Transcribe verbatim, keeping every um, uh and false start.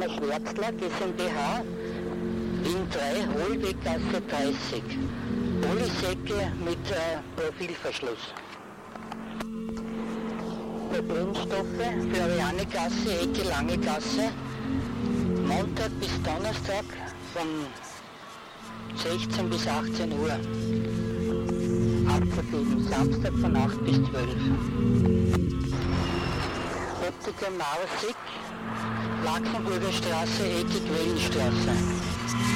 Firma Schwarzler GmbH, Wien drei, Hohlweggasse dreißig. Polysäcke mit äh, Profilverschluss. Problemstoffe, Florianegasse, Ecke Lange Gasse, Montag bis Donnerstag von sechzehn bis achtzehn Uhr. Abzugeben, Samstag von acht bis zwölf. Optiker Mausig, Laxenburger Straße, Ecke Quellenstraße.